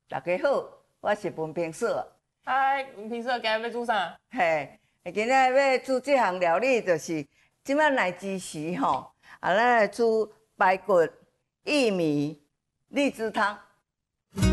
大家好，我是文平嫂。 嗨，文平嫂，今日要煮啥？ 嘿，今仔要煮这项料理，就是即摆来之时吼，咱来煮排骨、薏米、荔枝汤。